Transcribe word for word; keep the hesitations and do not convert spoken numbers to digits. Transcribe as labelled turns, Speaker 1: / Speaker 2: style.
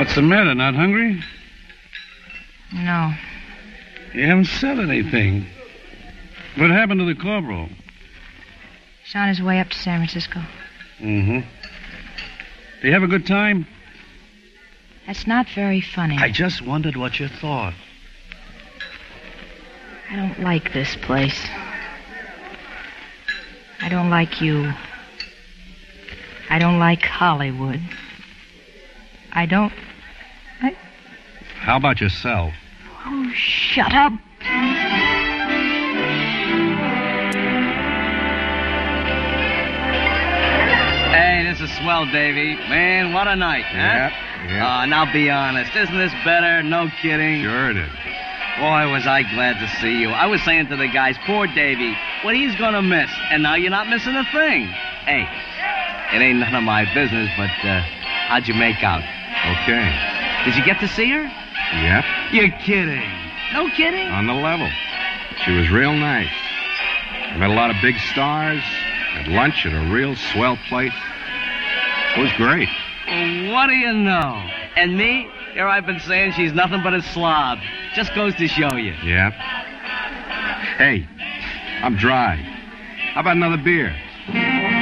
Speaker 1: What's the matter? Not hungry?
Speaker 2: No.
Speaker 1: You haven't said anything. What happened to the corporal?
Speaker 2: He's on his way up to San Francisco.
Speaker 1: Mm-hmm. Do you have a good time?
Speaker 2: That's not very funny.
Speaker 1: I just wondered what you thought.
Speaker 2: I don't like this place. I don't like you. I don't like Hollywood. I don't... I...
Speaker 1: How about yourself?
Speaker 2: Oh, shut up.
Speaker 3: Hey, this is swell, Davy. Man, what a night, huh?
Speaker 1: Yep, yep.
Speaker 3: Uh, now be honest. Isn't this better? No kidding.
Speaker 1: Sure it is.
Speaker 3: Boy, was I glad to see you. I was saying to the guys, poor Davy, what he's gonna miss. And now you're not missing a thing. Hey, it ain't none of my business, but uh, how'd you make out?
Speaker 1: Okay.
Speaker 3: Did you get to see her?
Speaker 1: Yep.
Speaker 3: You're kidding. No kidding?
Speaker 1: On the level. She was real nice. Met a lot of big stars. Had lunch at a real swell place. It was great.
Speaker 3: Well, what do you know? And me? Here I've been saying she's nothing but a slob. Just goes to show you.
Speaker 1: Yeah. Hey, I'm dry. How about another beer?